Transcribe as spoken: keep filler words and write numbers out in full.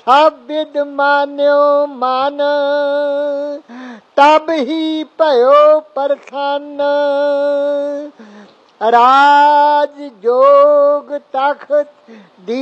हबिद मान्यो मान, तब ही भयो प्रसन्न। राज जोग तखत